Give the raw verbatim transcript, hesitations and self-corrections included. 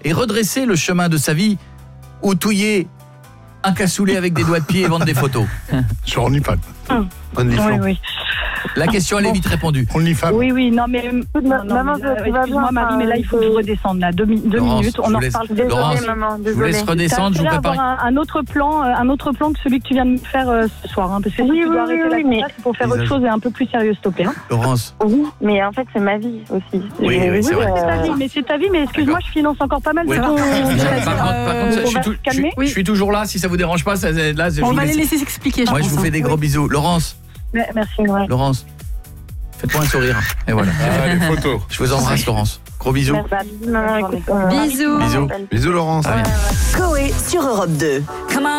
et redresser le chemin de sa vie ou touiller un cassoulet avec des doigts de pied et vendre des photos? Sur OnlyFans. Hum. OnlyFans. Oui, oui. La question, elle est vite répondue. OnlyFans. Oui, oui, non, mais... Non, non, Maman, mais là, ça va bien, excuse-moi, Marie, mais là, il faut que je redescende, là. Deux, mi- deux Laurence, minutes, je on vous en laisse- reparle. Désolée, Laurence, maman, Je vous désolée. laisse redescendre, je vous T'as prépare... avoir un, un autre plan, euh, un autre plan que celui que tu viens de me faire euh, ce soir, hein, parce que si Oui, tu oui, dois oui, arrêter oui, la mais- classe, c'est pour faire autre Isabelle. chose et un peu plus sérieux, s'il te plaît. Hein. Laurence, Oui, mais en fait, c'est ma vie aussi. Oui, Je- oui, c'est vrai. C'est ta euh, vie, mais c'est ta vie, mais excuse-moi, D'accord. je finance encore pas mal. Oui. de Par ton- contre, c'est-à-dire, par contre, euh, je on suis, va tout- se je suis- calmer. je suis toujours là, si ça vous dérange pas, ça, là, je On vous va laisse- les laisser s'expliquer, je Moi, je pense, vous fais hein. des gros bisous. Laurence, Mais- Merci, ouais. Laurence, faites-moi un sourire. Et voilà. Ah, les photos. Je vous embrasse, Laurence. Gros bisous. Merci, maman, écoute, euh, Bisous. Bisous. Bisous Laurence. À bientôt. Coé sur Europe deux.